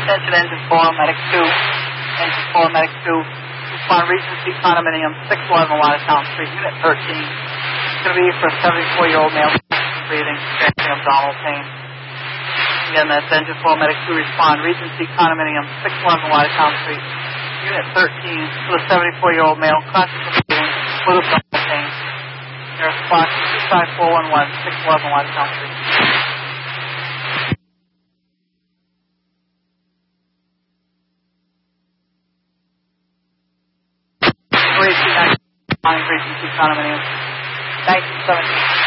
Attention Engine 4, Medic 2. Engine 4, Medic 2. Respond Regency Condominium, 611 Watertown Street, Unit 13. It's going to be for a 74-year-old male breathing, experiencing abdominal pain. Again, that's Engine 4, Medic 2. Respond Regency Condominium, 611 Watertown Street, Unit 13. For a 74-year-old male, conscious of breathing, with abdominal pain. Their response is 25411, 611 Watertown Street. Regency Condominium, 1917.